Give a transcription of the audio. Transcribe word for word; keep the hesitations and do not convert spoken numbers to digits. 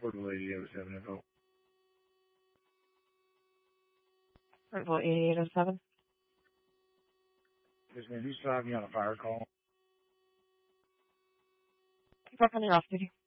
Portable eighty-eight oh seven info. Portable eighty-eight oh seven. Yes, ma'am. You still have me on a fire call? Keep up on your off duty.